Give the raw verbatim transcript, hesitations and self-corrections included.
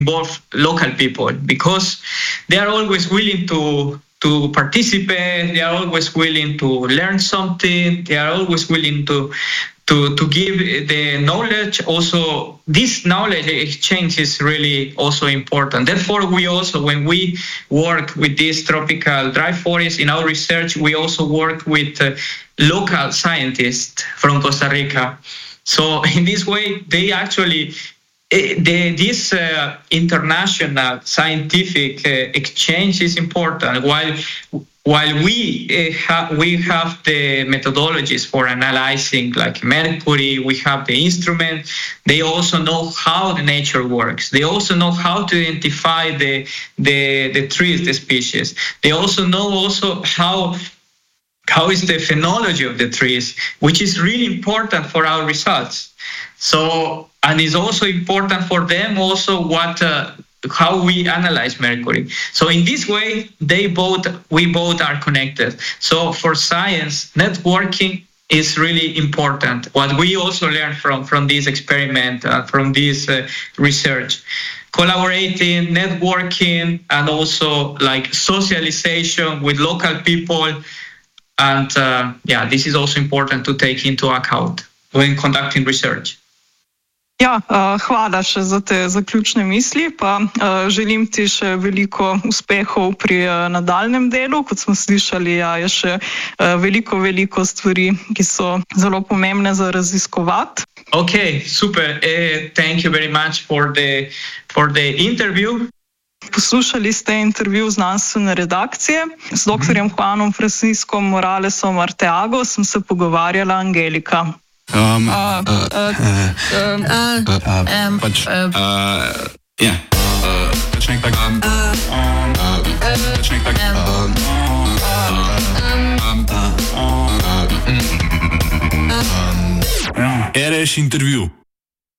involve local people because they are always willing to to participate. They are always willing to learn something. They are always willing to to to give the knowledge. Also, this knowledge exchange is really also important. Therefore, we also, when we work with this tropical dry forest in our research, we also work with uh, local scientists from Costa Rica. So in this way, they actually the, this uh, international scientific uh, exchange is important. While while we uh, have we have the methodologies for analyzing like mercury, we have the instrument. They also know how the nature works. They also know how to identify the the the trees, the species. They also know also how. How is the phenology of the trees, which is really important for our results. So, and it's also important for them also what uh, how we analyze mercury. So in this way, they both we both are connected. So for science, networking is really important. What we also learned from from this experiment, uh, from this uh, research. Collaborating, networking, and also like socialization with local people. And uh, yeah, this is also important to take into account when conducting research. Ja, hvala še za te zaključne misli, pa želim ti še veliko uspehov pri nadaljnem delu. Kot smo slišali, ja, je še veliko, veliko stvari, ki so zelo pomembne za raziskovati. Okay, super. Uh, thank you very much for the, for the interview. Poslušali ste intervju znanstvene redakcije. S doktorjem Juanom Franciscom Moralesom Arteago sem se pogovarjala Angelika. Um, uh, uh, uh, um, uh, uh, um, pač, uh, ja, pač nek tak, um, um, pač nek tak, um, um, um, um, um, R S intervju.